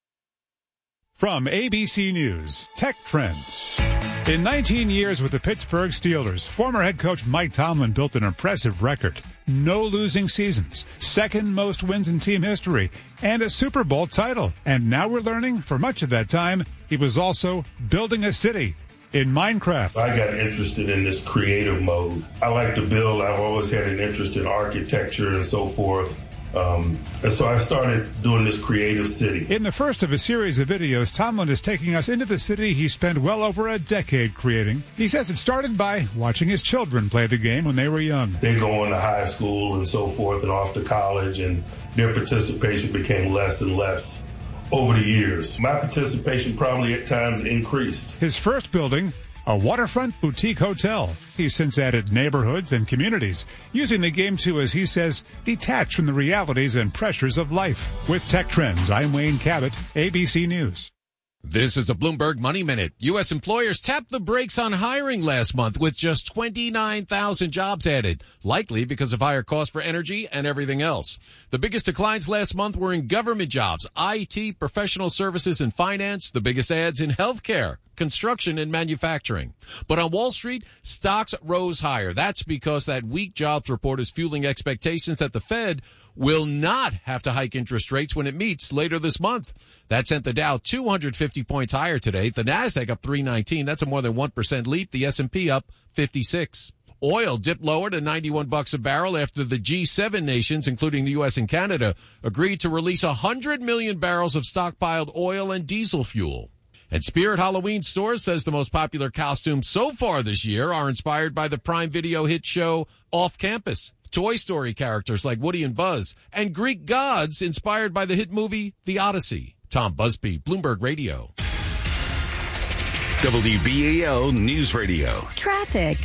From ABC News, Tech Trends. In 19 years with the Pittsburgh Steelers, former head coach Mike Tomlin built an impressive record. No losing seasons, second most wins in team history, and a Super Bowl title. And now we're learning, for much of that time, he was also building a city in Minecraft.
I got interested in this creative mode. I like to build. I've always had an interest in architecture and so forth. And so I started doing this creative city.
In the first of a series of videos, Tomlin is taking us into the city he spent well over a decade creating. He says it started by watching his children play the game when they were young.
They go into high school and so forth and off to college, and their participation became less and less over the years. My participation probably at times increased.
His first building, a waterfront boutique hotel. He's since added neighborhoods and communities, using the game to, as he says, detach from the realities and pressures of life. With Tech Trends, I'm Wayne Cabot, ABC News.
This is a Bloomberg Money Minute. U.S. employers tapped the brakes on hiring last month with just 29,000 jobs added, likely because of higher costs for energy and everything else. The biggest declines last month were in government jobs, IT, professional services, and finance. The biggest adds in healthcare, construction, and manufacturing. But on Wall Street, stocks rose higher. That's because that weak jobs report is fueling expectations that the Fed will not have to hike interest rates when it meets later this month. That sent the Dow 250 points higher today. The Nasdaq up 319. That's a more than 1% leap. The S&P up 56. Oil dipped lower to $91 a barrel after the G7 nations, including the U.S. and Canada, agreed to release 100 million barrels of stockpiled oil and diesel fuel. And Spirit Halloween Stores says the most popular costumes so far this year are inspired by the Prime Video hit show Off Campus, Toy Story characters like Woody and Buzz, and Greek gods inspired by the hit movie The Odyssey. Tom Busby, Bloomberg Radio.
WBAL News Radio.
Traffic.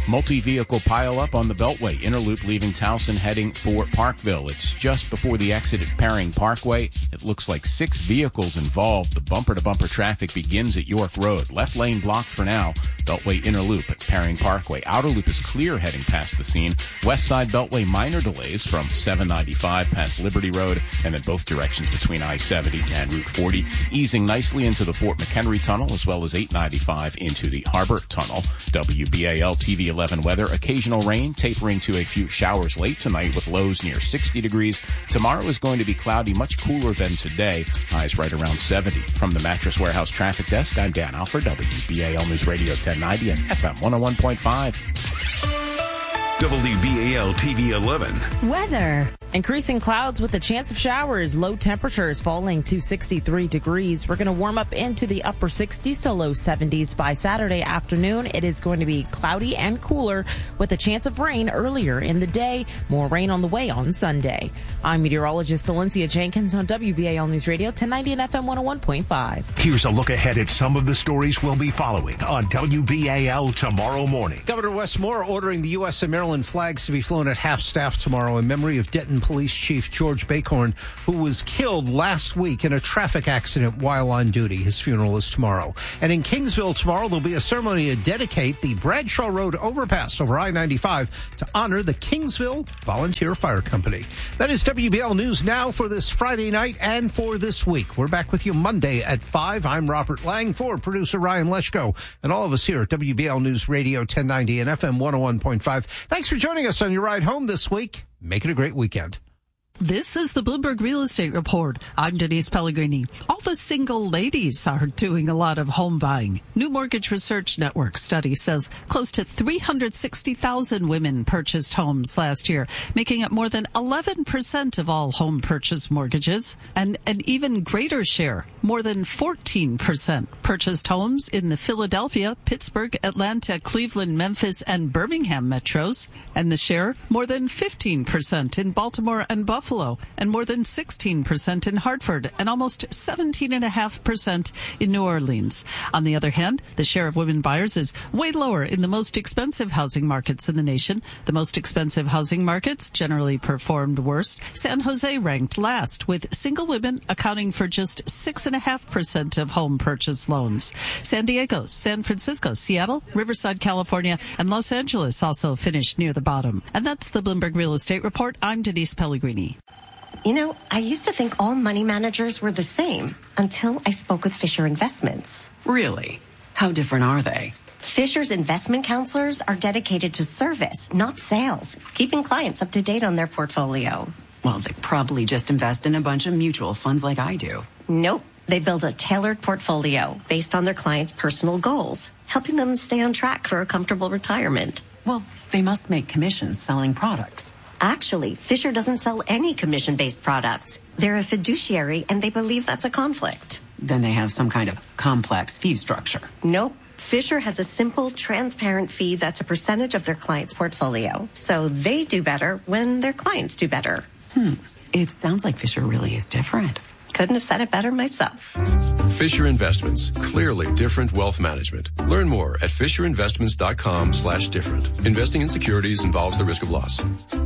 Multi-vehicle pileup on the Beltway inner loop leaving Towson heading for Parkville. It's just before the exit at Perring Parkway. It looks like 6 vehicles involved. The bumper-to-bumper traffic begins at York Road. Left lane blocked for now. Beltway inner loop at Perring Parkway. Outer loop is clear heading past the scene. West side Beltway minor delays from 795 past Liberty Road and then both directions between I-70 and Route 40. Easing nicely into the Fort McHenry Tunnel as well as 895 into the Harbor Tunnel. WBAL TV 11 weather. Occasional rain tapering to a few showers late tonight with lows near 60 degrees. Tomorrow is going to be cloudy, much cooler than today. Highs right around 70. From the Mattress Warehouse Traffic Desk, I'm Dan Alford, WBAL News Radio 1090 and FM 101.5.
WBAL TV 11.
Weather. Increasing clouds with a chance of showers. Low temperatures falling to 63 degrees. We're going to warm up into the upper 60s to low 70s by Saturday afternoon. It is going to be cloudy and cooler with a chance of rain earlier in the day. More rain on the way on Sunday. I'm meteorologist Valencia Jenkins on WBAL News Radio 1090 and FM 101.5.
Here's a look ahead at some of the stories we'll be following on WBAL tomorrow morning.
Governor Wes Moore ordering the U.S. and Maryland flags to be flown at half-staff tomorrow in memory of Denton Police Chief George Bakhorn, who was killed last week in a traffic accident while on duty. His funeral is tomorrow. And in Kingsville tomorrow, there'll be a ceremony to dedicate the Bradshaw Road overpass over I-95 to honor the Kingsville Volunteer Fire Company. That is WBL News Now for this Friday night and for this week. We're back with you Monday at 5. I'm Robert Lang for producer Ryan Leshko and all of us here at WBL News Radio 1090 and FM 101.5. Thanks for joining us on your ride home this week. Make it a great weekend.
This is the Bloomberg Real Estate Report. I'm Denise Pellegrini. All the single ladies are doing a lot of home buying. New Mortgage Research Network study says close to 360,000 women purchased homes last year, making up more than 11% of all home purchase mortgages. And an even greater share, more than 14%, purchased homes in the Philadelphia, Pittsburgh, Atlanta, Cleveland, Memphis, and Birmingham metros. And the share, more than 15% in Baltimore and Buffalo, and more than 16% in Hartford, and almost 17.5% in New Orleans. On the other hand, the share of women buyers is way lower in the most expensive housing markets in the nation. The most expensive housing markets generally performed worst. San Jose ranked last, with single women accounting for just 6.5% of home purchase loans. San Diego, San Francisco, Seattle, Riverside, California, and Los Angeles also finished near the bottom. And that's the Bloomberg Real Estate Report. I'm Denise Pellegrini.
You know, I used to think all money managers were the same until I spoke with Fisher Investments.
Really? How different are they?
Fisher's investment counselors are dedicated to service, not sales, keeping clients up to date on their portfolio.
Well, they probably just invest in a bunch of mutual funds like I do.
Nope. They build a tailored portfolio based on their clients' personal goals, helping them stay on track for a comfortable retirement.
Well, they must make commissions selling products.
Actually, Fisher doesn't sell any commission-based products. They're a fiduciary, and they believe that's a conflict.
Then they have some kind of complex fee structure.
Nope. Fisher has a simple, transparent fee that's a percentage of their client's portfolio. So they do better when their clients do better.
It sounds like Fisher really is different.
Couldn't have said it better myself.
Fisher Investments. Clearly different wealth management. Learn more at FisherInvestments.com/different. Investing in securities involves the risk of loss.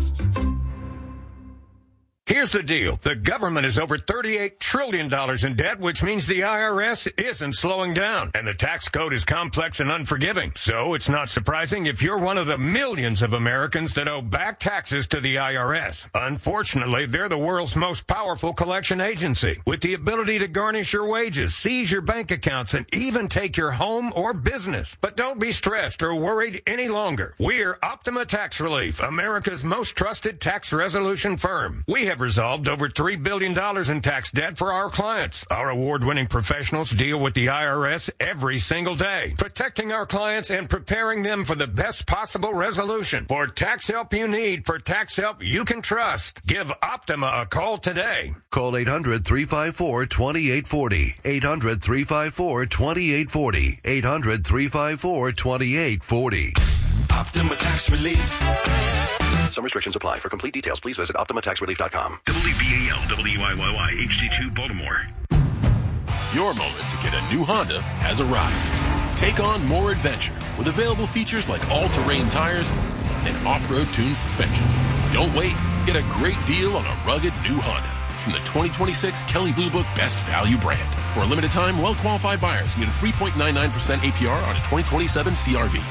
Here's the deal. The government is over $38 trillion in debt, which means the IRS isn't slowing down. And the tax code is complex and unforgiving. So it's not surprising if you're one of the millions of Americans that owe back taxes to the IRS. Unfortunately, they're the world's most powerful collection agency, with the ability to garnish your wages, seize your bank accounts, and even take your home or business. But don't be stressed or worried any longer. We're Optima Tax Relief, America's most trusted tax resolution firm. We have resolved over $3 billion in tax debt for our clients. Our award-winning professionals deal with the IRS every single day, protecting our clients and preparing them for the best possible resolution. For tax help you need, for tax help you can trust, give Optima a call today.
Call 800-354-2840. 800-354-2840. 800-354-2840.
Optima Tax Relief.
Some restrictions apply. For complete details, please visit OptimaTaxRelief.com.
WBAL, WYYY, HD2 Baltimore.
Your moment to get a new Honda has arrived.
Take on more adventure with available features like all-terrain tires and off-road tuned suspension. Don't wait. Get a great deal on a rugged new Honda from the 2026 Kelley Blue Book Best Value brand. For a limited time, well-qualified buyers get a 3.99% APR on a 2027 CR-V.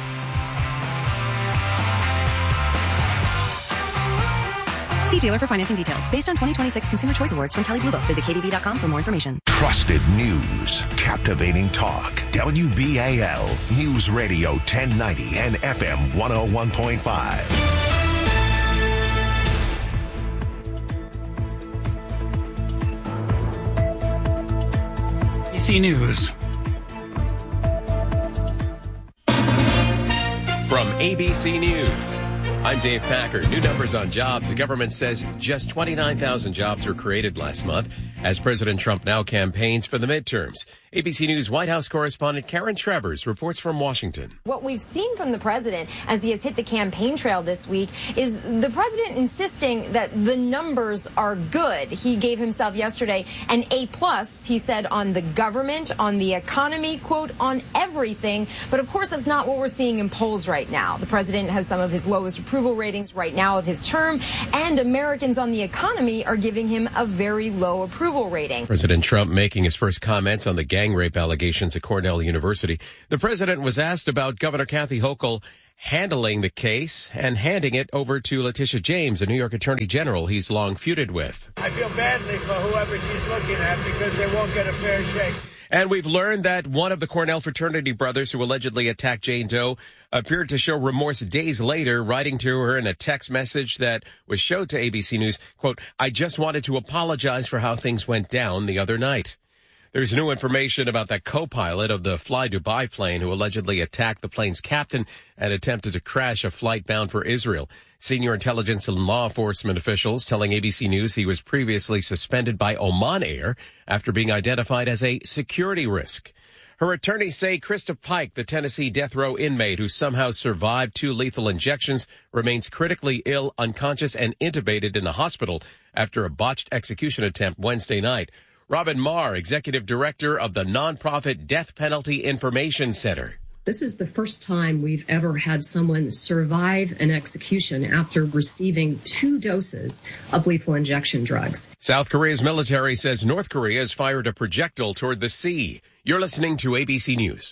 See dealer for financing details. Based on 2026 Consumer Choice Awards from Kelley Blue Book. Visit KBB.com for more information.
Trusted news, captivating talk. WBAL News Radio 1090 and FM 101.5.
ABC News.
From ABC News, I'm Dave Packer. New numbers on jobs. The government says just 29,000 jobs were created last month as President Trump now campaigns for the midterms. ABC News White House correspondent Karen Travers reports from Washington.
What we've seen from the president as he has hit the campaign trail this week is the president insisting that the numbers are good. He gave himself yesterday an A+, he said, on the government, on the economy, quote, on everything. But of course, that's not what we're seeing in polls right now. The president has some of his lowest approval ratings right now of his term, and Americans on the economy are giving him a very low approval rating.
President Trump making his first comments on the gang rape allegations at Cornell University. The president was asked about Governor Kathy Hochul handling the case and handing it over to Letitia James, a New York attorney general he's long feuded with.
I feel badly for whoever she's looking at because they won't get a fair shake.
And we've learned that one of the Cornell fraternity brothers who allegedly attacked Jane Doe appeared to show remorse days later, writing to her in a text message that was showed to ABC News, quote, "I just wanted to apologize for how things went down the other night." There's new information about that co-pilot of the Fly Dubai plane who allegedly attacked the plane's captain and attempted to crash a flight bound for Israel. Senior intelligence and law enforcement officials telling ABC News he was previously suspended by Oman Air after being identified as a security risk. Her attorneys say Krista Pike, the Tennessee death row inmate who somehow survived 2 lethal injections, remains critically ill, unconscious, and intubated in the hospital after a botched execution attempt Wednesday night. Robin Marr, executive director of the nonprofit Death Penalty Information Center.
This is the first time we've ever had someone survive an execution after receiving 2 doses of lethal injection drugs.
South Korea's military says North Korea has fired a projectile toward the sea. You're listening to ABC News.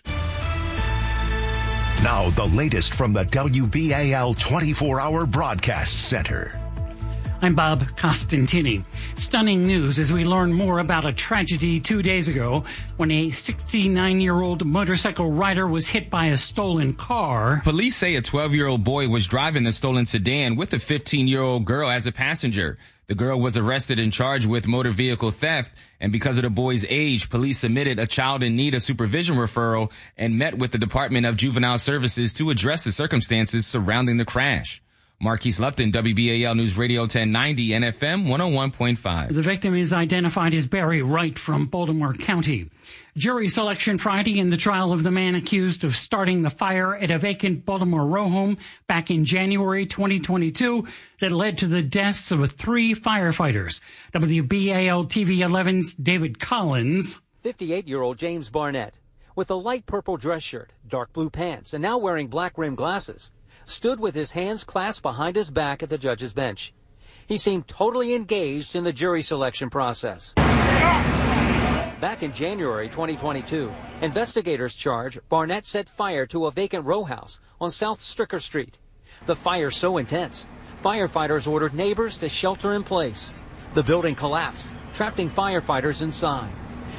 Now the latest from the WBAL 24-hour broadcast center.
I'm Bob Costantini. Stunning news as we learn more about a tragedy 2 days ago when a 69-year-old motorcycle rider was hit by a stolen car.
Police say a 12-year-old boy was driving the stolen sedan with a 15-year-old girl as a passenger. The girl was arrested and charged with motor vehicle theft, and because of the boy's age, police submitted a child in need of supervision referral and met with the Department of Juvenile Services to address the circumstances surrounding the crash. Marquise Lupton, WBAL News Radio 1090 and FM 101.5.
The victim is identified as Barry Wright from Baltimore County. Jury selection Friday in the trial of the man accused of starting the fire at a vacant Baltimore row home back in January 2022 that led to the deaths of 3 firefighters. WBAL TV 11's David Collins.
58-year-old James Barnett, with a light purple dress shirt, dark blue pants, and now wearing black-rimmed glasses, stood with his hands clasped behind his back at the judge's bench. He seemed totally engaged in the jury selection process. Back in January 2022, investigators charge Barnett set fire to a vacant row house on South Stricker Street. The fire so intense, firefighters ordered neighbors to shelter in place. The building collapsed, trapping firefighters inside.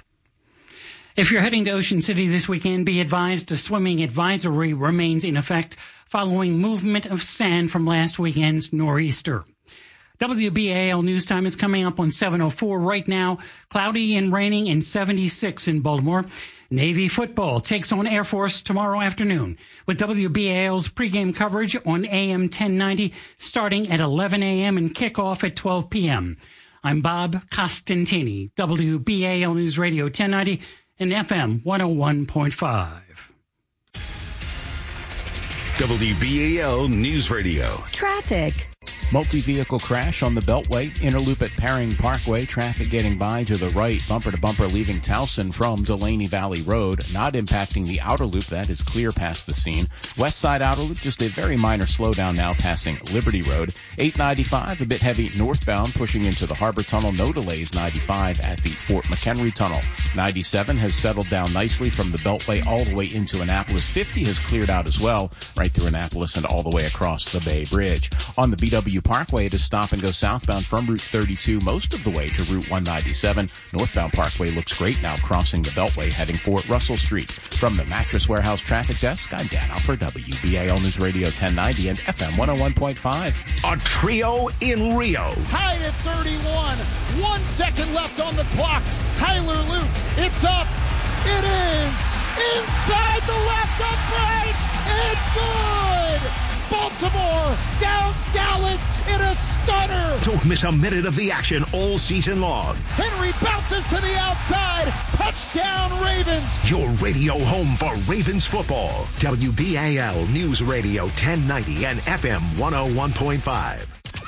If you're heading to Ocean City this weekend, be advised a swimming advisory remains in effect following movement of sand from last weekend's nor'easter. WBAL News Time is coming up on 7:04 right now. Cloudy and raining and 76 in Baltimore. Navy football takes on Air Force tomorrow afternoon with WBAL's pregame coverage on AM 1090 starting at 11 a.m. and kickoff at 12 p.m. I'm Bob Costantini, WBAL News Radio 1090 and FM 101.5.
WBAL News Radio.
Traffic.
Multi-vehicle crash on the Beltway, inner loop at Paring Parkway, traffic getting by to the right, bumper to bumper leaving Towson from Delaney Valley Road, not impacting the outer loop, that is clear past the scene. West side outer loop, just a very minor slowdown now passing Liberty Road. 895, a bit heavy northbound, pushing into the Harbor Tunnel, no delays, 95 at the Fort McHenry Tunnel. 97 has settled down nicely from the Beltway all the way into Annapolis. 50 has cleared out as well, right through Annapolis and all the way across the Bay Bridge. On the BW Parkway, it is stop and go southbound from Route 32 most of the way to Route 197. Northbound Parkway looks great now crossing the Beltway heading for Russell Street. From the Mattress Warehouse Traffic Desk, I'm Dan Alford, WBAL News Radio 1090 and FM 101.5.
A trio in Rio.
Tied at 31. 1 second left on the clock. Tyler Luke, it's up. It is inside the left upright and good. Baltimore downs Dallas in a stunner.
Don't miss a minute of the action all season long.
Henry bounces to the outside. Touchdown Ravens.
Your radio home for Ravens football. WBAL News Radio 1090 and FM 101.5.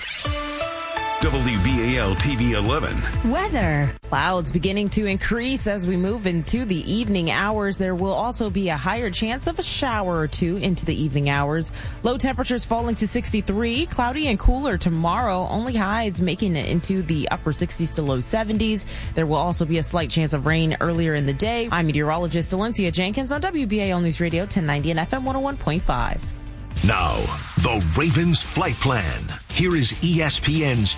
WBAL TV 11.
Weather. Clouds beginning to increase as we move into the evening hours. There will also be a higher chance of a shower or two into the evening hours. Low temperatures falling to 63. Cloudy and cooler tomorrow. Only highs making it into the upper 60s to low 70s. There will also be a slight chance of rain earlier in the day. I'm meteorologist Valencia Jenkins on WBAL News Radio 1090 and FM 101.5.
Now, the Ravens flight plan. Here is ESPN's